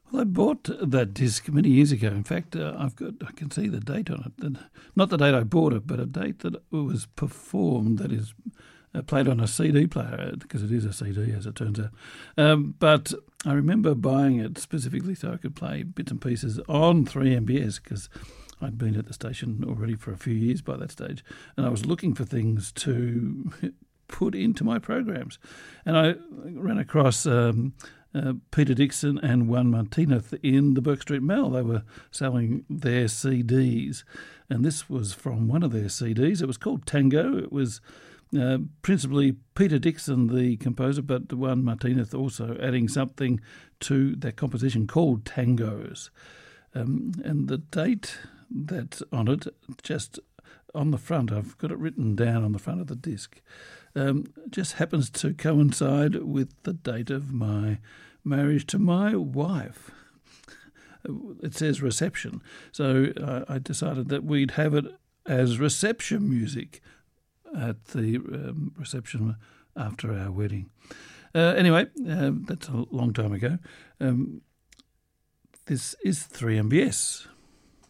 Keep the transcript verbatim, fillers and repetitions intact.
Well, I bought that disc many years ago. In fact, uh, I've got I can see the date on it. The, not the date I bought it, but a date that it was performed, that is uh, played on a C D player, because it is a C D, as it turns out. Um, but I remember buying it specifically so I could play bits and pieces on three M B S, because I'd been at the station already for a few years by that stage, and I was looking for things to put into my programs. And I ran across Um, Uh, Peter Dixon and Juan Martinez in the Burke Street Mall. They were selling their C Ds, and this was from one of their C Ds. It was called Tango. It was uh, principally Peter Dixon, the composer, but Juan Martinez also adding something to their composition called Tangos. Um, and the date that's on it, just on the front, I've got it written down on the front of the disc, um, just happens to coincide with the date of my marriage to my wife. It says reception, so uh, I decided that we'd have it as reception music at the um, reception after our wedding. Uh, anyway, uh, that's a long time ago. Um, this is three M B S.